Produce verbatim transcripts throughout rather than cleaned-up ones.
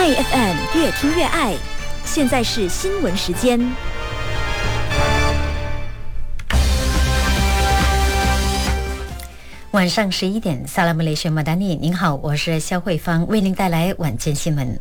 爱 F M 越听越爱，现在是新闻时间。 晚上十一点，萨拉姆雷什马达尼，您好，我是肖慧芳，为您带来晚间新闻。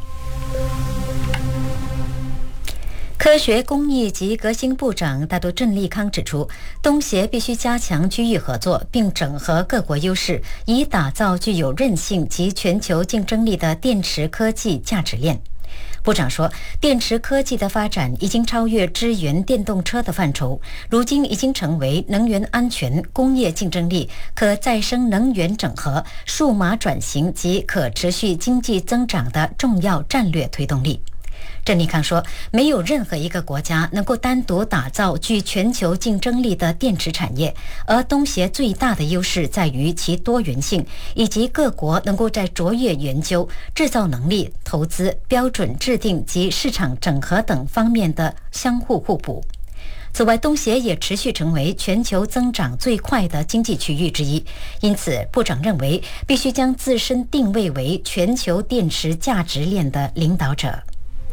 科学工艺及革新部长大都郑立康指出，东协必须加强区域合作，并整合各国优势，以打造具有韧性及全球竞争力的电池科技价值链。部长说，电池科技的发展已经超越支援电动车的范畴，如今已经成为能源安全、工业竞争力、可再生能源整合、数码转型及可持续经济增长的重要战略推动力。郑立康说，没有任何一个国家能够单独打造具全球竞争力的电池产业，而东协最大的优势在于其多元性，以及各国能够在卓越研究、制造能力、投资、标准制定及市场整合等方面的相互互补。此外，东协也持续成为全球增长最快的经济区域之一，因此部长认为必须将自身定位为全球电池价值链的领导者。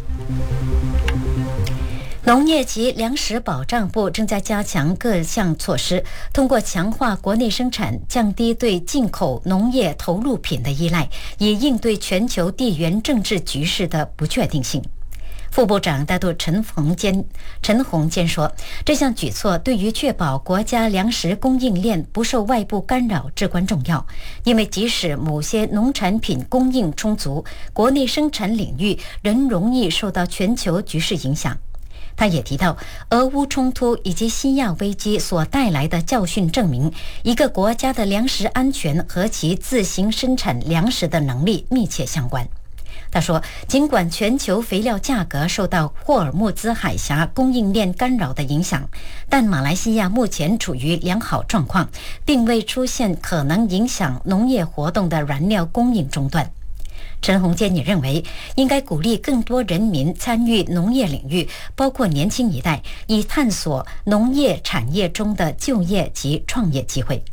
农业及粮食保障部正在加强各项措施，通过强化国内生产，降低对进口农业投入品的依赖，以应对全球地缘政治局势的不确定性。副部长大都陈洪坚陈洪坚说，这项举措对于确保国家粮食供应链不受外部干扰至关重要，因为即使某些农产品供应充足，国内生产领域仍容易受到全球局势影响。他也提到，俄乌冲突以及西亚危机所带来的教训证明，一个国家的粮食安全和其自行生产粮食的能力密切相关。他说，尽管全球肥料价格受到霍尔木兹海峡供应链干扰的影响，但马来西亚目前处于良好状况，并未出现可能影响农业活动的燃料供应中断。陈洪坚也认为，应该鼓励更多人民参与农业领域，包括年轻一代，以探索农业产业中的就业及创业机会。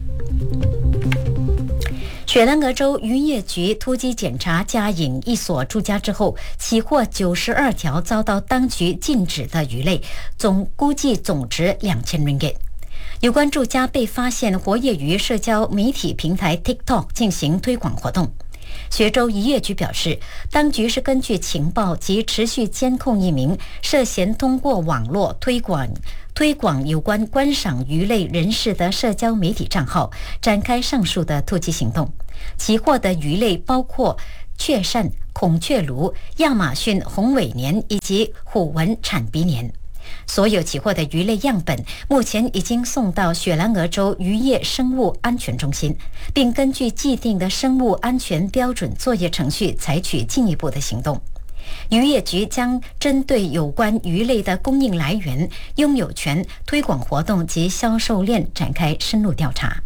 雪兰莪州渔业局突击检查嘉颖一所住家之后，起获九十二条遭到当局禁止的鱼类，总估计总值两千 ringgit。有关住家被发现活跃于社交媒体平台 TikTok 进行推广活动。雪州渔业局表示，当局是根据情报及持续监控一名涉嫌通过网络推广推广有关观赏鱼类人士的社交媒体账号，展开上述的突击行动。其获的鱼类包括雀鳝、孔雀鲈、亚马逊红尾鲶以及虎纹产鼻鲶。所有起获的鱼类样本目前已经送到雪兰莪州渔业生物安全中心，并根据既定的生物安全标准作业程序采取进一步的行动。渔业局将针对有关鱼类的供应来源、拥有权、推广活动及销售链展开深入调查。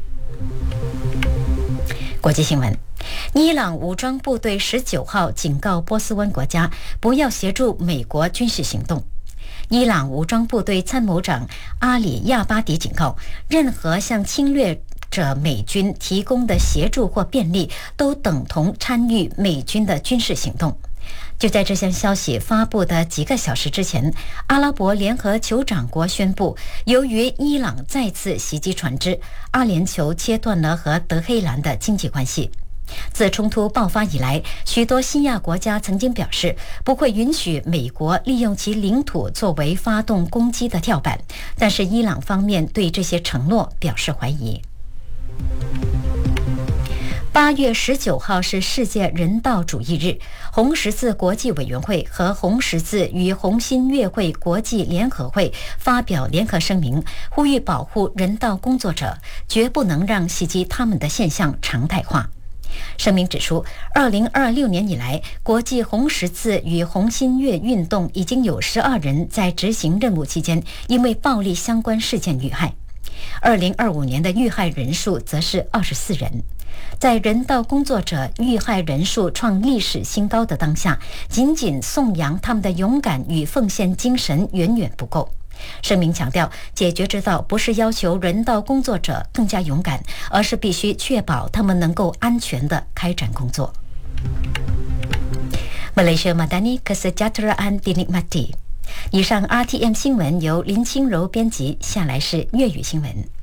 国际新闻，伊朗武装部队十九号警告波斯湾国家不要协助美国军事行动。伊朗武装部队参谋长阿里亚巴迪警告，任何向侵略者美军提供的协助或便利都等同参与美军的军事行动。就在这项消息发布的几个小时之前，阿拉伯联合酋长国宣布，由于伊朗再次袭击船只，阿联酋切断了和德黑兰的经济关系。自冲突爆发以来，许多西亚国家曾经表示不会允许美国利用其领土作为发动攻击的跳板，但是伊朗方面对这些承诺表示怀疑。八月十九号是世界人道主义日，红十字国际委员会和红十字与红新月会国际联合会发表联合声明，呼吁保护人道工作者，绝不能让袭击他们的现象常态化。声明指出，二零二六年以来，国际红十字与红新月运动已经有十二人在执行任务期间因为暴力相关事件遇害。二零二五年的遇害人数则是二十四人。在人道工作者遇害人数创历史新高的当下，仅仅颂扬他们的勇敢与奉献精神远远不够。声明强调，解决之道不是要求人道工作者更加勇敢，而是必须确保他们能够安全地开展工作。 Malaysia Madani Kesejahteraan Dinikmati。以上 R T M 新闻由林清柔编辑，下来是粤语新闻。